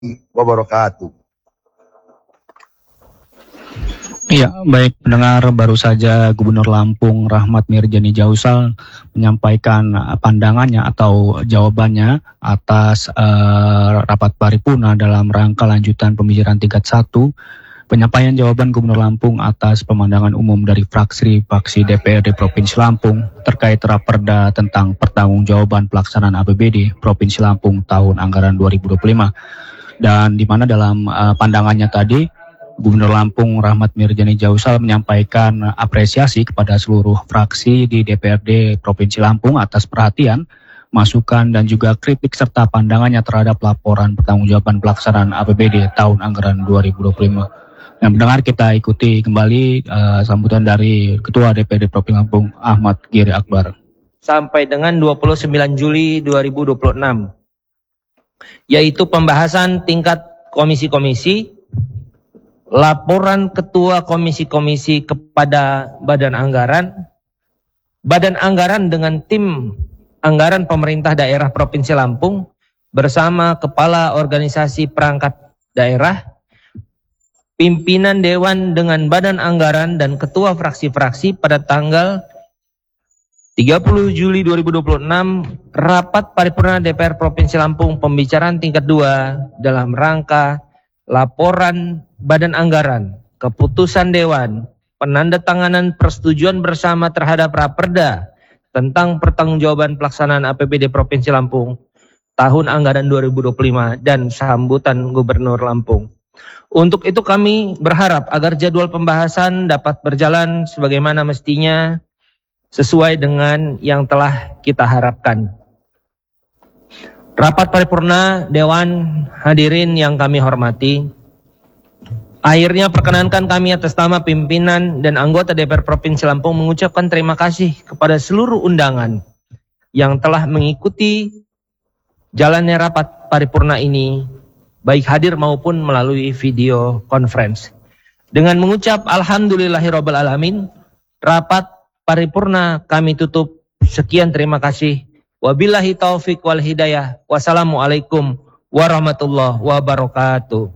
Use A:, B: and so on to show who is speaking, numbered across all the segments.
A: wabarakatuh.
B: Iya, baik pendengar, baru saja Gubernur Lampung Rahmat Mirjani Jausal menyampaikan pandangannya atau jawabannya atas rapat paripurna dalam rangka lanjutan pembicaraan tingkat 1. Penyampaian jawaban Gubernur Lampung atas pemandangan umum dari fraksi DPRD Provinsi Lampung terkait Raperda tentang pertanggungjawaban pelaksanaan APBD Provinsi Lampung tahun anggaran 2025. Dan di mana dalam pandangannya tadi, Gubernur Lampung Rahmat Mirjani Jausal menyampaikan apresiasi kepada seluruh fraksi di DPRD Provinsi Lampung atas perhatian, masukan dan juga kritik serta pandangannya terhadap laporan pertanggungjawaban pelaksanaan APBD tahun anggaran 2025. Dan mendengar kita ikuti kembali sambutan dari Ketua DPRD Provinsi Lampung Ahmad Giri Akbar.
C: Sampai dengan 29 Juli 2026, yaitu pembahasan tingkat komisi-komisi, laporan ketua komisi-komisi kepada Badan Anggaran dengan tim anggaran pemerintah daerah Provinsi Lampung bersama kepala organisasi perangkat daerah, pimpinan Dewan dengan Badan Anggaran dan ketua fraksi-fraksi pada tanggal 30 Juli 2026, rapat paripurna DPR Provinsi Lampung pembicaraan tingkat 2 dalam rangka laporan Badan Anggaran, keputusan Dewan, penandatanganan persetujuan bersama terhadap Raperda tentang pertanggungjawaban pelaksanaan APBD Provinsi Lampung tahun anggaran 2025 dan sambutan Gubernur Lampung. Untuk itu kami berharap agar jadwal pembahasan dapat berjalan sebagaimana mestinya sesuai dengan yang telah kita harapkan. Rapat paripurna Dewan, hadirin yang kami hormati, akhirnya perkenankan kami atas nama pimpinan dan anggota DPR Provinsi Lampung mengucapkan terima kasih kepada seluruh undangan yang telah mengikuti jalannya rapat paripurna ini, baik hadir maupun melalui video conference. Dengan mengucap alhamdulillahirabbil alamin, rapat paripurna kami tutup. Sekian, terima kasih. Wabillahi taufik wal hidayah. Wassalamualaikum warahmatullahi wabarakatuh.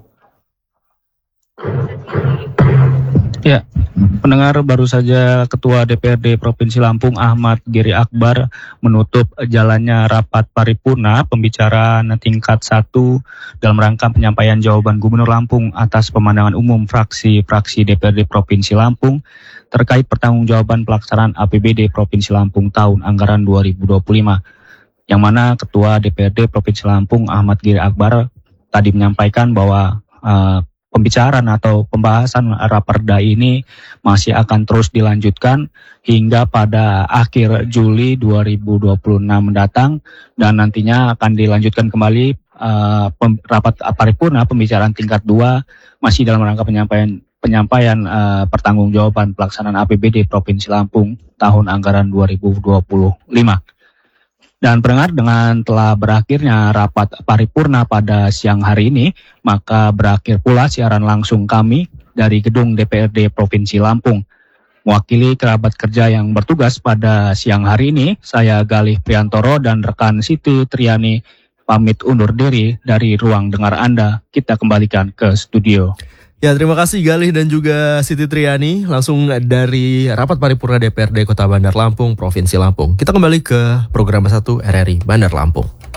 B: Ya, pendengar, baru saja Ketua DPRD Provinsi Lampung Ahmad Giri Akbar menutup jalannya rapat paripurna pembicaraan tingkat 1 dalam rangka penyampaian jawaban Gubernur Lampung atas pemandangan umum fraksi-fraksi DPRD Provinsi Lampung terkait pertanggungjawaban pelaksanaan APBD Provinsi Lampung tahun anggaran 2025. Yang mana Ketua DPRD Provinsi Lampung Ahmad Giri Akbar tadi menyampaikan bahwa pembicaraan atau pembahasan Raperda ini masih akan terus dilanjutkan hingga pada akhir Juli 2026 mendatang, dan nantinya akan dilanjutkan kembali rapat paripurna pembicaraan tingkat 2 masih dalam rangka penyampaian pertanggungjawaban pelaksanaan APBD Provinsi Lampung tahun anggaran 2025. Dan pendengar, dengan telah berakhirnya rapat paripurna pada siang hari ini, maka berakhir pula siaran langsung kami dari gedung DPRD Provinsi Lampung. Mewakili kerabat kerja yang bertugas pada siang hari ini, saya Galih Priantoro dan rekan Siti Triani pamit undur diri dari ruang dengar Anda. Kita kembalikan ke studio.
D: Ya, terima kasih Galih dan juga Siti Triani langsung dari rapat paripurna DPRD Kota Bandar Lampung, Provinsi Lampung. Kita kembali ke program 1 RRI Bandar Lampung.